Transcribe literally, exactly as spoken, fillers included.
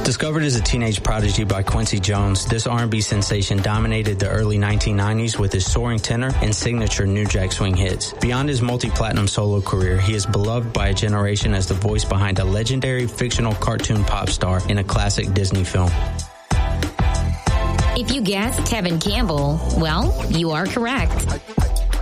Discovered as a teenage prodigy by Quincy Jones, this R and B sensation dominated the early nineteen nineties with his soaring tenor and signature New Jack Swing hits. Beyond his multi-platinum solo career, he is beloved by a generation as the voice behind a legendary fictional cartoon pop star in a classic Disney film. If you guessed Tevin Campbell, well, you are correct.